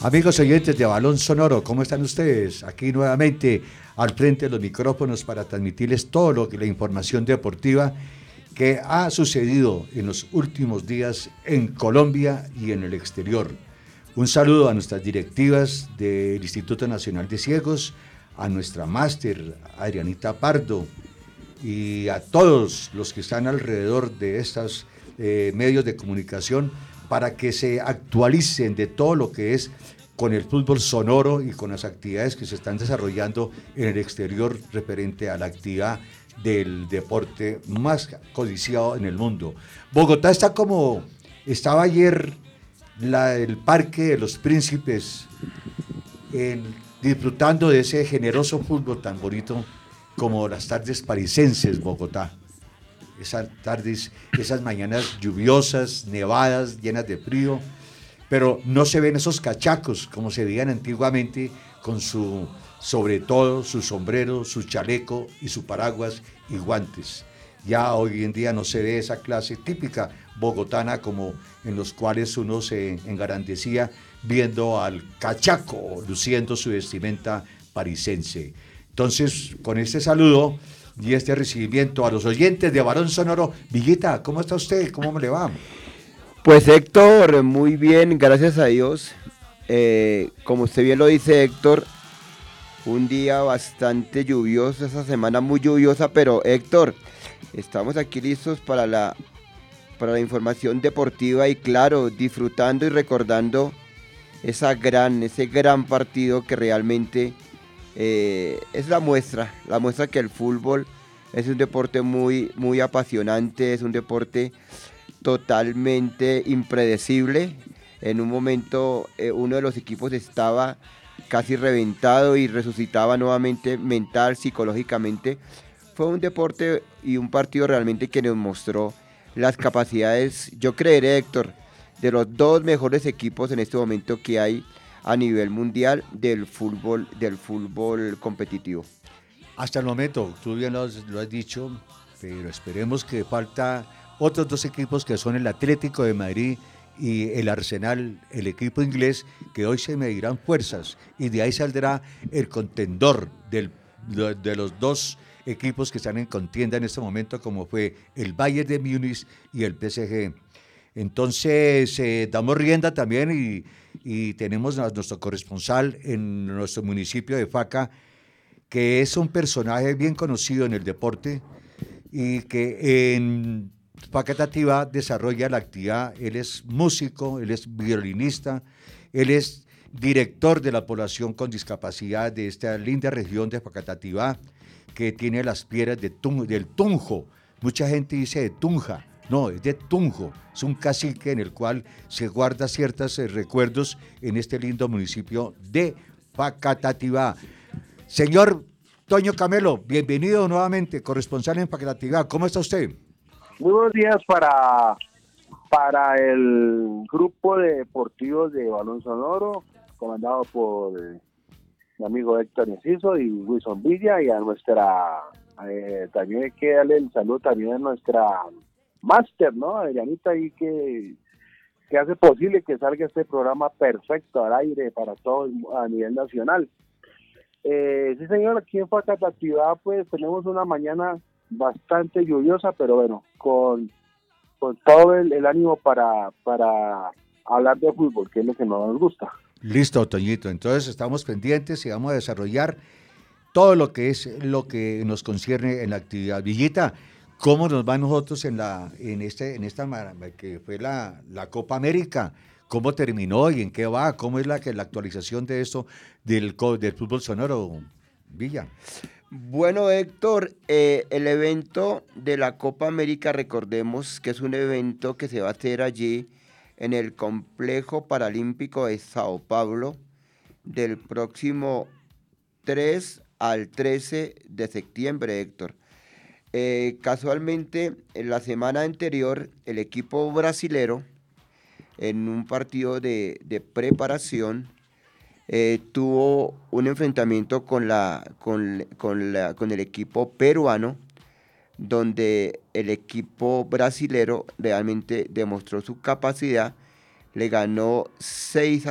Amigos oyentes de Balón Sonoro, ¿cómo están ustedes? Aquí nuevamente al frente de los micrófonos para transmitirles todo lo que la información deportiva que ha sucedido en los últimos días en Colombia y en el exterior. Un saludo a nuestras directivas del Instituto Nacional de Ciegos, a nuestra máster Adrianita Pardo y a todos los que están alrededor de estos medios de comunicación para que se actualicen de todo lo que es con el fútbol sonoro y con las actividades que se están desarrollando en el exterior referente a la actividad del deporte más codiciado en el mundo. Bogotá está como estaba ayer el Parque de los Príncipes disfrutando de ese generoso fútbol tan bonito como las tardes parisenses Bogotá. Esas tardes, esas mañanas lluviosas, nevadas, llenas de frío, pero no se ven esos cachacos como se veían antiguamente con sobre todo su sombrero, su chaleco y su paraguas y guantes. Ya hoy en día no se ve esa clase típica bogotana como en los cuales uno se engrandecía viendo al cachaco luciendo su vestimenta parisense. Entonces, con este saludo y este recibimiento a los oyentes de Balón Sonoro, Villita, ¿cómo está usted? ¿Cómo le va? Pues Héctor, muy bien, gracias a Dios. Como usted bien lo dice, Héctor, un día bastante lluvioso, esa semana muy lluviosa, pero Héctor, estamos aquí listos para la información deportiva y claro, disfrutando y recordando ese gran partido que realmente es la muestra que el fútbol es un deporte muy, muy apasionante, es un deporte totalmente impredecible. En un momento uno de los equipos estaba casi reventado y resucitaba nuevamente mental, psicológicamente. Fue un deporte y un partido realmente que nos mostró las capacidades, yo creeré, Héctor, de los dos mejores equipos en este momento que hay a nivel mundial del fútbol competitivo. Hasta el momento, tú bien lo has dicho, pero esperemos que falta otros dos equipos que son el Atlético de Madrid y el Arsenal, el equipo inglés, que hoy se medirán fuerzas y de ahí saldrá el contendor de los dos equipos que están en contienda en este momento, como fue el Bayern de Múnich y el PSG. Entonces, damos rienda también y tenemos a nuestro corresponsal en nuestro municipio de Faca, que es un personaje bien conocido en el deporte y que en Facatativá desarrolla la actividad. Él es músico, él es violinista, él es director de la población con discapacidad de esta linda región de Facatativá, que tiene las piedras del Tunjo. Mucha gente dice de Tunja, no, es de Tunjo, es un cacique en el cual se guarda ciertos recuerdos en este lindo municipio de Facatativá. Señor Toño Camelo, bienvenido nuevamente, corresponsal en Facatativá. ¿Cómo está usted? Muy buenos días para el grupo de deportivos de Balón Sonoro, comandado por mi amigo Héctor Enciso y Wilson Villa, y a nuestra, también hay que darle el saludo también a nuestra máster, ¿no? Adrianita, ahí que hace posible que salga este programa perfecto al aire para todos a nivel nacional. Sí, señor, aquí en Facatativá pues tenemos una mañana bastante lluviosa, pero bueno, con todo el ánimo para hablar de fútbol, que es lo que nos gusta. Listo, Toñito. Entonces estamos pendientes y vamos a desarrollar todo lo que es lo que nos concierne en la actividad. Villita, ¿cómo nos va a nosotros en esta que fue la Copa América? ¿Cómo terminó y en qué va? ¿Cómo es la actualización de esto del fútbol sonoro, Villa? Bueno, Héctor, el evento de la Copa América, recordemos que es un evento que se va a hacer allí en el Complejo Paralímpico de Sao Paulo del próximo 3 al 13 de septiembre, Héctor. Casualmente, en la semana anterior, el equipo brasilero, en un partido de preparación, tuvo un enfrentamiento con el equipo peruano, donde el equipo brasilero realmente demostró su capacidad, le ganó 6